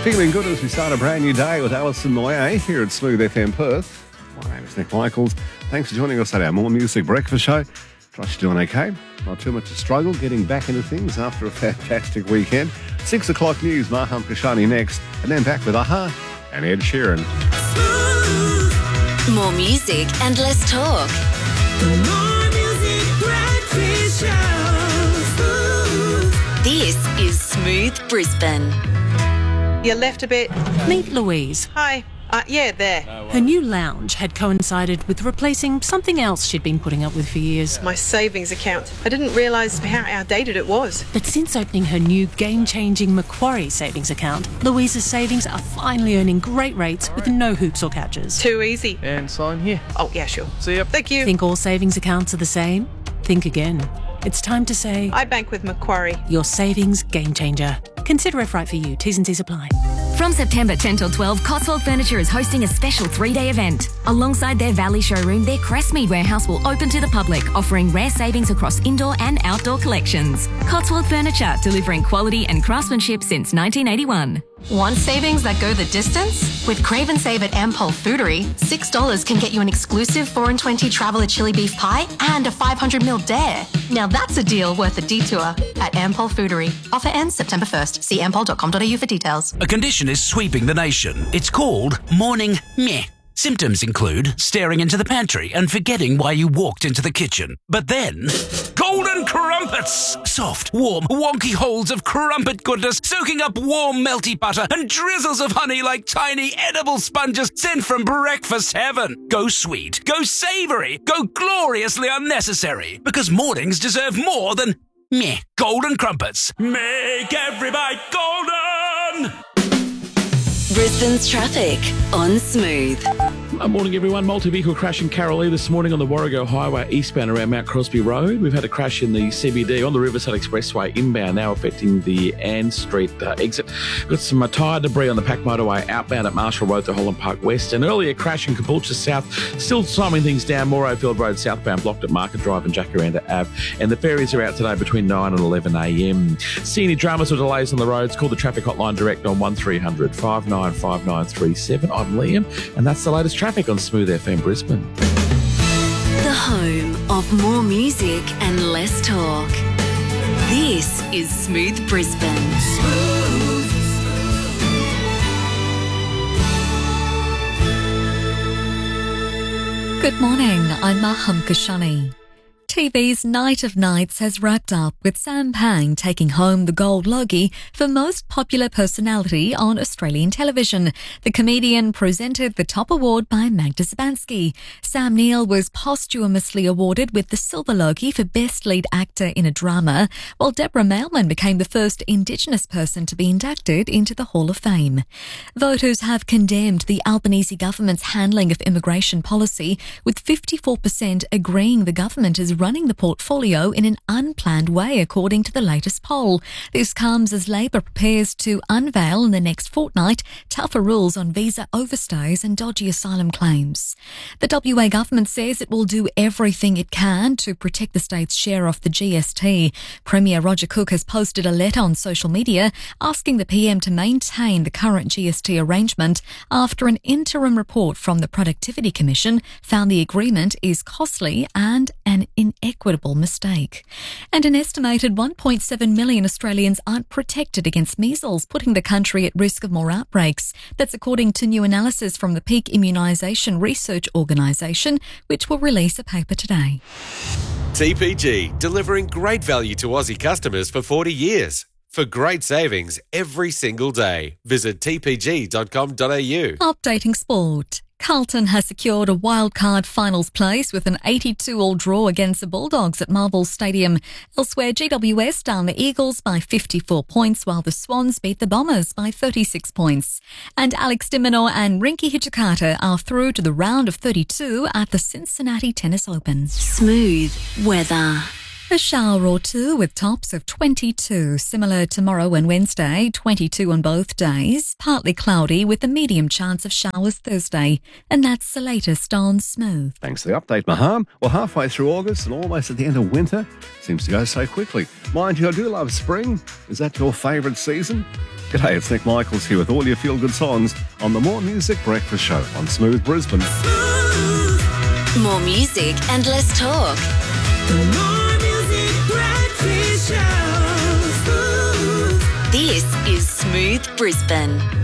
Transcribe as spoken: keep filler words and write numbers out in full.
Feeling good as we start a brand new day with Alison Moyet here at Smooth F M Perth. My name is Nick Michaels. Thanks for joining us at our More Music Breakfast Show. Trust you're doing okay. Not too much to struggle getting back into things after a fantastic weekend. Six o'clock news, Maham Kashani next, and then back with Aha and Ed Sheeran. More music and less talk. More Music Breakfast Show. This is Smooth Brisbane. You left a bit. Meet Louise. Hi. Uh, yeah, there. Her new lounge had coincided with replacing something else she'd been putting up with for years. My savings account. I didn't realise how outdated it was. But since opening her new game-changing Macquarie savings account, Louise's savings are finally earning great rates with no hoops or catches. Too easy. And sign here. Oh, yeah, sure. See ya. Thank you. Think all savings accounts are the same? Think again. It's time to say, I bank with Macquarie. your savings game changer. Consider if right for you. T's and C's apply. From September tenth till twelfth, Cotswold Furniture is hosting a special three-day event. Alongside their Valley showroom, their Crestmead warehouse will open to the public, offering rare savings across indoor and outdoor collections. Cotswold Furniture, delivering quality and craftsmanship since nineteen eighty-one. Want savings that go the distance? With Crave and Save at Ampol Foodery, six dollars can get you an exclusive four and twenty Traveller chili beef pie and a five hundred mil dare. Now that's a deal worth a detour at Ampol Foodery. Offer ends September first. See ampol dot com dot a u for details. A condition is sweeping the nation. It's called morning meh. Symptoms include staring into the pantry and forgetting why you walked into the kitchen. But then, golden crumpets! Soft, warm, wonky holes of crumpet goodness, soaking up warm, melty butter and drizzles of honey like tiny edible sponges sent from breakfast heaven. Go sweet, go savoury, go gloriously unnecessary. Because mornings deserve more than meh. Golden crumpets. Make every bite golden! Brisbane's traffic on Smooth. Good morning, everyone. Multi-vehicle crash in Carrolee this morning on the Warrego Highway eastbound around Mount Crosby Road. We've had a crash in the C B D on the Riverside Expressway inbound, now affecting the Ann Street uh, exit. Got some uh, tyre debris on the Pack Motorway outbound at Marshall Road to Holland Park West. An earlier crash in Caboolture South, still slowing things down. Morrowfield Road southbound blocked at Market Drive and Jacaranda Avenue. And the ferries are out today between nine and eleven a m. See any dramas or delays on the roads? Call the traffic hotline direct on one three hundred five nine five nine three seven. I'm Liam, and that's the latest traffic on Smooth F M Brisbane. The home of more music and less talk. This is Smooth Brisbane. Good morning, I'm Maham Kashani. T V's Night of Nights has wrapped up with Sam Pang taking home the Gold Logie for most popular personality on Australian television. The comedian presented the top award by Magda Szubanski. Sam Neill was posthumously awarded with the Silver Logie for Best Lead Actor in a Drama, while Deborah Mailman became the first Indigenous person to be inducted into the Hall of Fame. Voters have condemned the Albanese government's handling of immigration policy, with fifty-four percent agreeing the government is running the portfolio in an unplanned way, according to the latest poll. This comes as Labor prepares to unveil in the next fortnight tougher rules on visa overstays and dodgy asylum claims. The W A government says it will do everything it can to protect the state's share of the G S T. Premier Roger Cook has posted a letter on social media asking the P M to maintain the current G S T arrangement after an interim report from the Productivity Commission found the agreement is costly and an inequitable mistake. And an estimated one point seven million Australians aren't protected against measles, putting the country at risk of more outbreaks. That's according to new analysis from the Peak Immunisation Research Organisation, which will release a paper today. T P G, delivering great value to Aussie customers for forty years. For great savings every single day, visit t p g dot com dot a u. Updating sport. Carlton has secured a wildcard finals place with an eighty-two-all draw against the Bulldogs at Marvel Stadium. Elsewhere, G W S down the Eagles by fifty-four points, while the Swans beat the Bombers by thirty-six points. And Alex de Minaur and Rinky Hijikata are through to the round of thirty-two at the Cincinnati Tennis Open. Smooth weather. A shower or two with tops of twenty-two, similar tomorrow and Wednesday, twenty-two on both days. Partly cloudy with a medium chance of showers Thursday. And that's the latest on Smooth. Thanks for the update, Maham. Well, halfway through August and almost at the end of winter. Seems to go so quickly. Mind you, I do love spring. Is that your favourite season? G'day, it's Nick Michaels here with all your feel-good songs on the More Music Breakfast Show on Smooth Brisbane. More music and less talk. The More Music Breakfast Show. Smooth. This is Smooth Brisbane.